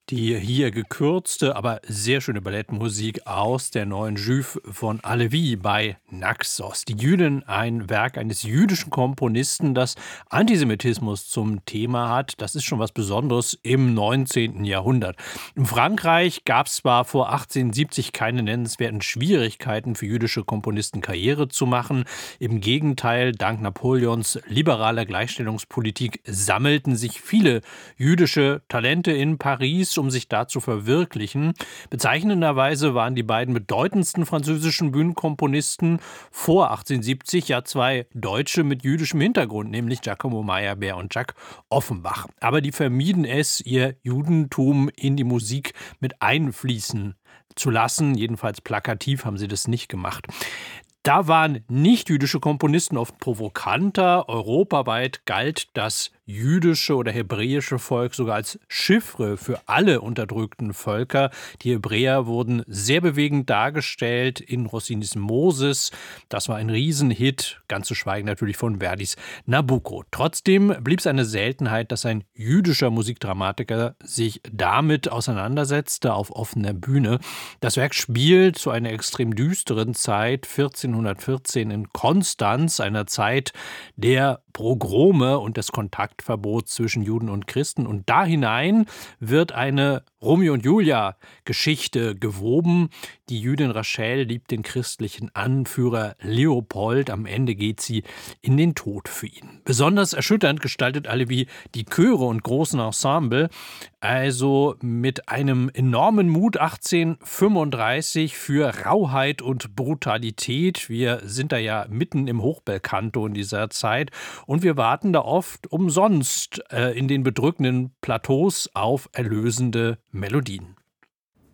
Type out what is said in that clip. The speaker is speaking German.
Die hier gekürzte, aber sehr schöne Ballettmusik aus der neuen Juive von Halévy bei Naxos. Die Jüdin, ein Werk eines jüdischen Komponisten, das Antisemitismus zum Thema hat. Das ist schon was Besonderes im 19. Jahrhundert. In Frankreich gab es zwar vor 1870 keine nennenswerten Schwierigkeiten für jüdische Komponisten Karriere zu machen. Im Gegenteil, dank Napoleons liberaler Gleichstellungspolitik sammelten sich viele jüdische Talente in Paris, um sich da zu verwirklichen. Bezeichnenderweise waren die beiden bedeutendsten französischen Bühnenkomponisten vor 1870 ja zwei Deutsche mit jüdischem Hintergrund, nämlich Giacomo Meyerbeer und Jacques Offenbach. Aber die vermieden es, ihr Judentum in die Musik mit einfließen zu lassen. Jedenfalls plakativ haben sie das nicht gemacht. Da waren nicht-jüdische Komponisten oft provokanter. Europaweit galt das jüdische oder hebräische Volk sogar als Chiffre für alle unterdrückten Völker. Die Hebräer wurden sehr bewegend dargestellt in Rossinis Moses. Das war ein Riesenhit, ganz zu schweigen natürlich von Verdis Nabucco. Trotzdem blieb es eine Seltenheit, dass ein jüdischer Musikdramatiker sich damit auseinandersetzte auf offener Bühne. Das Werk spielt zu einer extrem düsteren Zeit, 1414 in Konstanz, einer Zeit der Pogrome und des Kontaktverbots zwischen Juden und Christen. Und da hinein wird eine Romeo und Julia-Geschichte gewoben. Die Jüdin Rachel liebt den christlichen Anführer Leopold. Am Ende geht sie in den Tod für ihn. Besonders erschütternd gestaltet Halévy die Chöre und großen Ensemble. Also mit einem enormen Mut 1835 für Rauheit und Brutalität. Wir sind da ja mitten im Hochbelcanto in dieser Zeit. Und wir warten da oft umsonst in den bedrückenden Plateaus auf erlösende Melodien.